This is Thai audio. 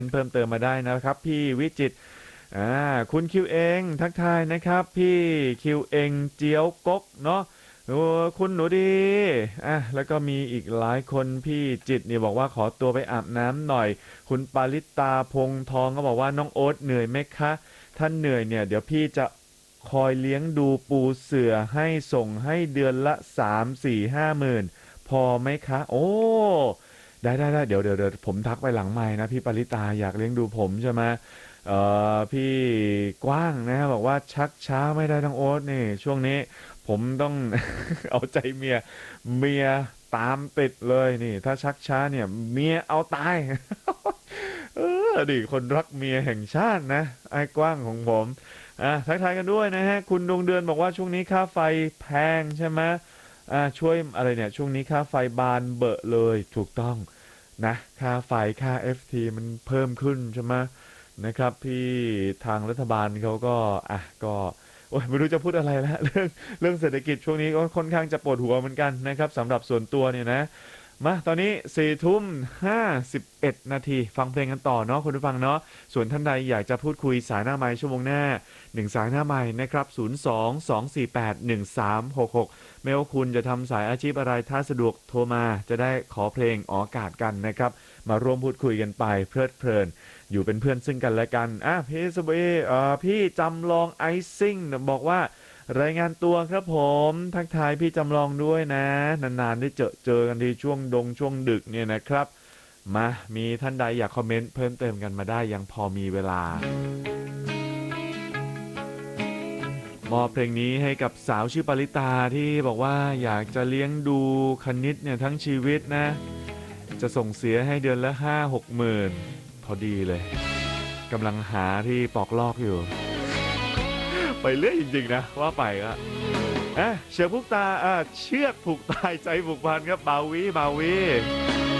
เพิ่มเติมมาได้นะครับพี่วิจิตรคุณคิวเองทักทายนะครับพี่คิวเองเจียวก๊กเนาะโอ้คุณหนูดีแล้วก็มีอีกหลายคนพี่จิตรเนี่ยบอกว่าขอตัวไปอาบน้ำหน่อยคุณปาริตาพงทองก็บอกว่าน้องโอ๊ตเหนื่อยไหมคะท่านเหนื่อยเนี่ยเดี๋ยวพี่จะคอยเลี้ยงดูปูเสือให้ส่งให้เดือนละ3 4 5 หมื่นพอไหมคะโอ้ได้เดี๋ยวผมทักไปหลังไมค์นะพี่ปริตาอยากเลี้ยงดูผมใช่ไหมพี่กว้างนะบอกว่าชักช้าไม่ได้ทั้งโอ๊ตนี่ช่วงนี้ผมต้องเอาใจเมียตามติดเลยนี่ถ้าชักช้าเนี่ยเมียเอาตายเอดิคนรักเมียแห่งชาตินะไอ้กว้างของผมทักทายกันด้วยนะฮะคุณดวงเดือนบอกว่าช่วงนี้ค่าไฟแพงใช่ไหมช่วยอะไรเนี่ยช่วงนี้ค่าไฟบานเบอะเลยถูกต้องนะค่าไฟค่า FT มันเพิ่มขึ้นใช่ไหมนะครับพี่ทางรัฐบาลเขาก็ก็โอ้ยไม่รู้จะพูดอะไรแล้วเรื่องเศรษฐกิจช่วงนี้ก็ค่อนข้างจะปวดหัวเหมือนกันนะครับสำหรับส่วนตัวเนี่ยนะมาตอนนี้4 ทุ่ม 51 นาทีฟังเพลงกันต่อเนาะคุณผู้ฟังเนาะส่วนท่านใดอยากจะพูดคุยสายหน้าไมค์ชั่วโมงหน้า1 สายหน้าไมค์นะครับ02 248 1366ไม่ว่าคุณจะทำสายอาชีพอะไรถ้าสะดวกโทรมาจะได้ขอเพลงออกอากาศกันนะครับมาร่วมพูดคุยกันไปเพลิดเพลินอยู่เป็นเพื่อนซึ่งกันและกันพี่สบีพี่จำลองไอซิ่งบอกว่ารายงานตัวครับผมทักทายพี่จำลองด้วยนะนานๆได้เจอกันทีช่วงดึกเนี่ยนะครับมามีท่านใดอยากคอมเมนต์เพิ่มเติมกันมาได้ยังพอมีเวลามอบเพลงนี้ให้กับสาวชื่อปริตาที่บอกว่าอยากจะเลี้ยงดูคณิตเนี่ยทั้งชีวิตนะจะส่งเสียให้เดือนละ5-6 หมื่นพอดีเลยกำลังหาที่ปอกลอกอยู่ไปเรื่อยจริงๆนะว่าไปก็เชือกผูกตาเชือกผูกตายใจผูกพันครับบาวี